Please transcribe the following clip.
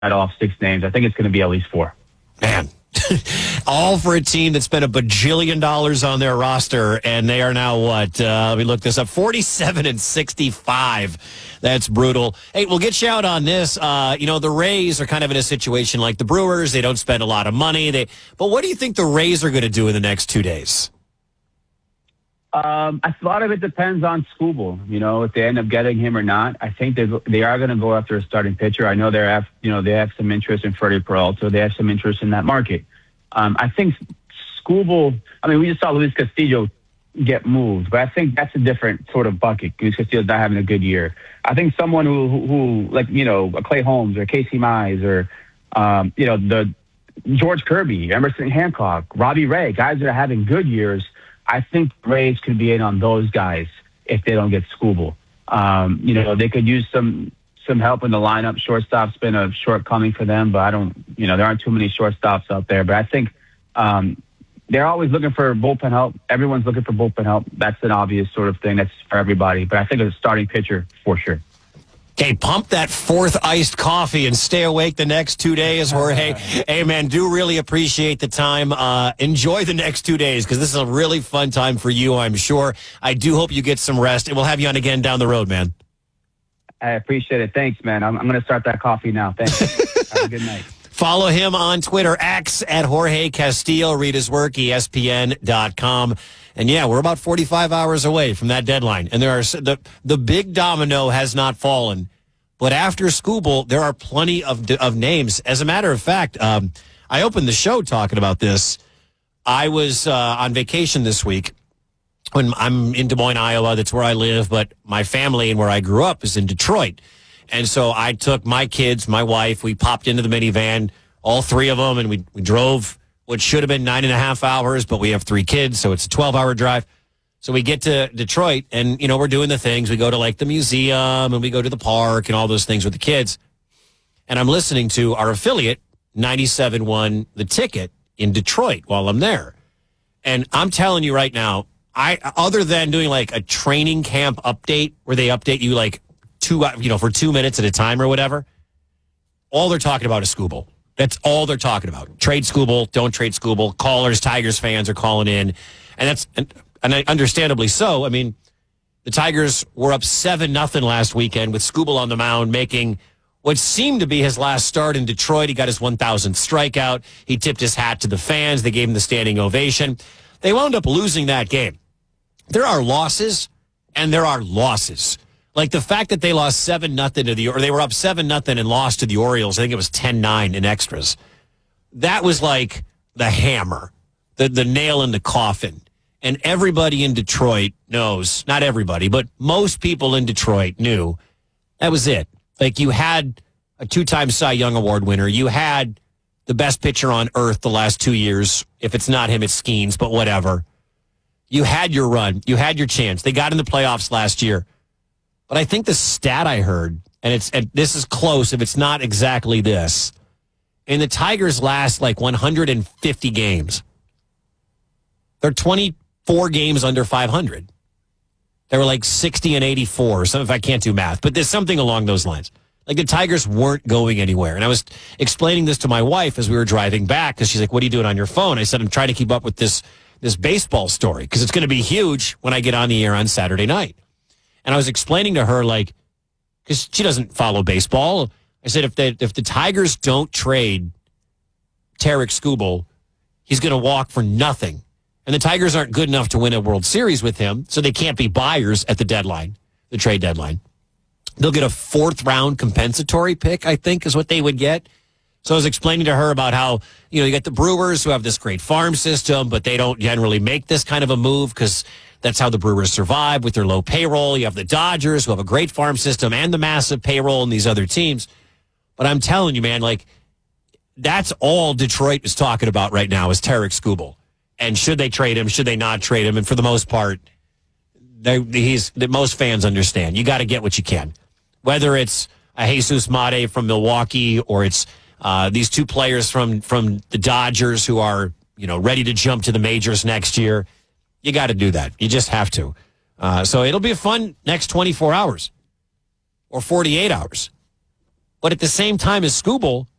off 6 names. I think it's going to be at least 4. Man, all for a team that spent $1 bajillion on their roster, and they are now what? Let me look this up. 47-65. That's brutal. Hey, we'll get you out on this. The Rays are kind of in a situation like the Brewers. They don't spend a lot of money. But what do you think the Rays are going to do in the next 2 days? A lot of it depends on Skubal, if they end up getting him or not. I think they are going to go after a starting pitcher. I know they have some interest in Freddie Peralta. They have some interest in that market. I think Skubal, we just saw Luis Castillo get moved, but I think that's a different sort of bucket. Luis Castillo's not having a good year. I think someone who like, a Clay Holmes or Casey Mize or, the George Kirby, Emerson Hancock, Robbie Ray, guys that are having good years. I think Rays could be in on those guys if they don't get Skubal. They could use some help in the lineup. Shortstop's been a shortcoming for them, but there aren't too many shortstops out there. But I think they're always looking for bullpen help. Everyone's looking for bullpen help. That's an obvious sort of thing. That's for everybody. But I think a starting pitcher for sure. Okay, pump that 4th iced coffee and stay awake the next 2 days, Jorge. Hey, man, do really appreciate the time. Enjoy the next 2 days because this is a really fun time for you, I'm sure. I do hope you get some rest, and we'll have you on again down the road, man. I appreciate it. Thanks, man. I'm going to start that coffee now. Thanks. Have a good night. Follow him on Twitter, X at Jorge Castillo. Read his work, ESPN.com. And yeah, we're about 45 hours away from that deadline. And there are the big domino has not fallen. But after Skubal, there are plenty of names. As a matter of fact, I opened the show talking about this. I was on vacation this week. When I'm in Des Moines, Iowa, that's where I live. But my family and where I grew up is in Detroit. And so I took my kids, my wife, we popped into the minivan, all 3 of them, and we drove what should have been 9.5 hours, but we have 3 kids, so it's a 12-hour drive. So we get to Detroit, and, we're doing the things. We go to, like, the museum, and we go to the park and all those things with the kids. And I'm listening to our affiliate, 97.1 The Ticket, in Detroit while I'm there. And I'm telling you right now, other than doing, like, a training camp update where they update you, like, for 2 minutes at a time or whatever, all they're talking about is Skubal. That's all they're talking about. Trade Skubal, don't trade Skubal. Callers, Tigers fans are calling in. And understandably so. The Tigers were up 7-0 last weekend with Skubal on the mound, making what seemed to be his last start in Detroit. He got his 1,000th strikeout. He tipped his hat to the fans. They gave him the standing ovation. They wound up losing that game. There are losses, and there are losses. Like the fact that they lost 7-0 or they were up 7-0 and lost to the Orioles. I think it was 10-9 in extras. That was like the hammer, the nail in the coffin. And everybody in Detroit knows, not everybody, but most people in Detroit knew that was it. Like you had a 2-time Cy Young Award winner. You had the best pitcher on earth the last 2 years. If it's not him, it's Skeens, but whatever. You had your run. You had your chance. They got in the playoffs last year. But I think the stat I heard, and this is close if it's not exactly this, in the Tigers' last 150 games, they're 24 games under 500. They were 60-84, or something, if I can't do math. But there's something along those lines. Like the Tigers weren't going anywhere. And I was explaining this to my wife as we were driving back because she's like, what are you doing on your phone? I said, I'm trying to keep up with this baseball story because it's going to be huge when I get on the air on Saturday night. And I was explaining to her, because she doesn't follow baseball. I said, if the Tigers don't trade Tarik Skubal, he's going to walk for nothing. And the Tigers aren't good enough to win a World Series with him, so they can't be buyers at the deadline, the trade deadline. They'll get a 4th-round compensatory pick, I think, is what they would get. So I was explaining to her about how, you got the Brewers who have this great farm system, but they don't generally make this kind of a move because that's how the Brewers survive with their low payroll. You have the Dodgers who have a great farm system and the massive payroll and these other teams. But I'm telling you, man, that's all Detroit is talking about right now is Tarik Skubal. And should they trade him? Should they not trade him? And for the most part, most fans understand. You got to get what you can. Whether it's a Jesus Mate from Milwaukee or it's these 2 players from the Dodgers who are, ready to jump to the majors next year. You got to do that. You just have to. So it'll be a fun next 24 hours or 48 hours. But at the same time as Skubal,